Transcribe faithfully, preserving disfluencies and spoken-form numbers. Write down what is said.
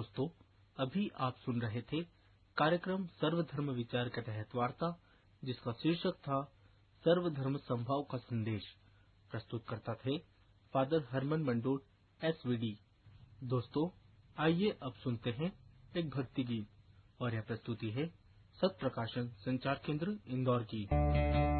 दोस्तों, अभी आप सुन रहे थे कार्यक्रम सर्वधर्म विचार के तहत वार्ता, जिसका शीर्षक था सर्वधर्म संभाव का संदेश। प्रस्तुत करता थे father Harman मंडोट, S V D. दोस्तों, आइए अब सुनते हैं एक भक्ति गीत, और यह प्रस्तुति है सत प्रकाशन संचार केंद्र इंदौर की।